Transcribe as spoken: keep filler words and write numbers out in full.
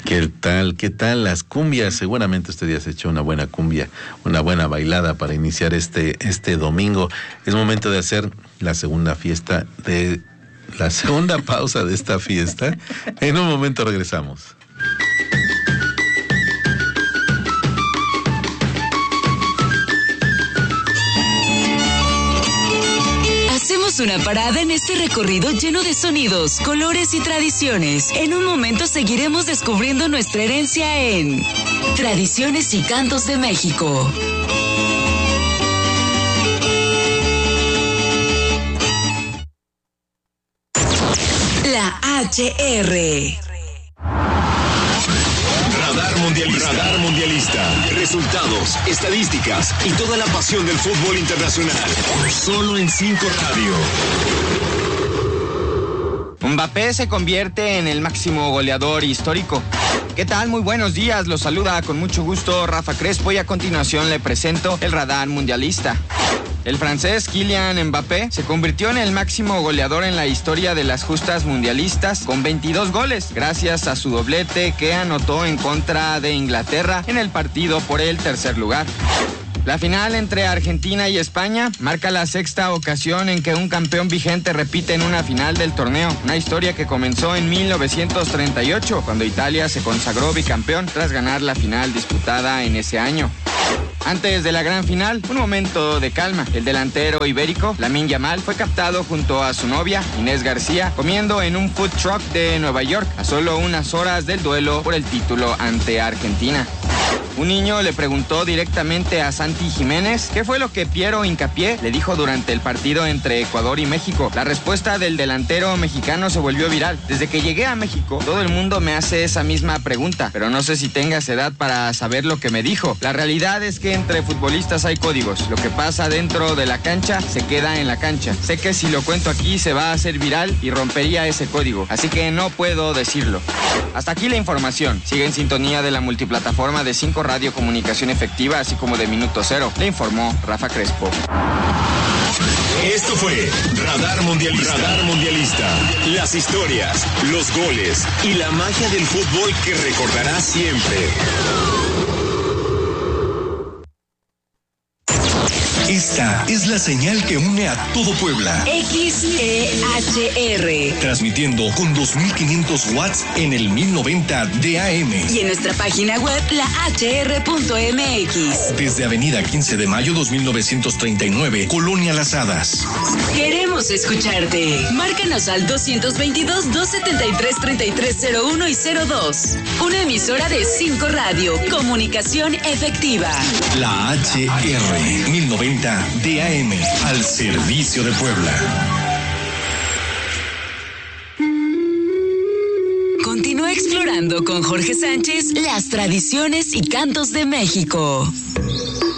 ¿Qué tal? ¿Qué tal las cumbias? Seguramente usted ya se echó una buena cumbia, una buena bailada para iniciar este, este domingo. Es momento de hacer la segunda fiesta de... la segunda pausa de esta fiesta. En un momento regresamos. Hacemos una parada en este recorrido lleno de sonidos, colores y tradiciones. En un momento seguiremos descubriendo nuestra herencia en Tradiciones y Cantos de México. La H R. Radar Mundialista. Radar Mundialista. Resultados, estadísticas y toda la pasión del fútbol internacional. Solo en cinco Radio. Mbappé se convierte en el máximo goleador histórico. ¿Qué tal? Muy buenos días. Los saluda con mucho gusto Rafa Crespo y a continuación le presento el Radar Mundialista. El francés Kylian Mbappé se convirtió en el máximo goleador en la historia de las justas mundialistas con veintidós goles, gracias a su doblete que anotó en contra de Inglaterra en el partido por el tercer lugar. La final entre Argentina y España marca la sexta ocasión en que un campeón vigente repite en una final del torneo, una historia que comenzó en mil novecientos treinta y ocho, cuando Italia se consagró bicampeón tras ganar la final disputada en ese año. Antes de la gran final, un momento de calma. El delantero ibérico, Lamine Yamal, fue captado junto a su novia, Inés García, comiendo en un food truck de Nueva York, a solo unas horas del duelo por el título ante Argentina. Un niño le preguntó directamente a Santi Jiménez qué fue lo que Piero Hincapié le dijo durante el partido entre Ecuador y México. La respuesta del delantero mexicano se volvió viral. Desde que llegué a México, todo el mundo me hace esa misma pregunta, pero no sé si tengas edad para saber lo que me dijo. La realidad es que entre futbolistas hay códigos. Lo que pasa dentro de la cancha se queda en la cancha. Sé que si lo cuento aquí se va a hacer viral y rompería ese código, así que no puedo decirlo. Hasta aquí la información. Sigue en sintonía de la multiplataforma de cinco Radio Comunicación Efectiva, así como de Minuto Cero. Le informó Rafa Crespo. Esto fue Radar Mundialista. Radar Mundialista. Las historias, los goles y la magia del fútbol que recordarás siempre. Esta es la señal que une a todo Puebla. X E H R. Transmitiendo con dos mil quinientos watts en el mil noventa de A M. Y en nuestra página web, la H R punto M X. Desde Avenida quince de mayo dos mil novecientos treinta y nueve, Colonia Las Hadas. Queremos escucharte. Márcanos al dos veintidós, dos setenta y tres, treinta y tres cero uno y cero dos. Una emisora de cinco Radio. Comunicación efectiva. La H R mil noventa de A M, al servicio de Puebla. Continúa explorando con Jorge Sánchez las tradiciones y cantos de México.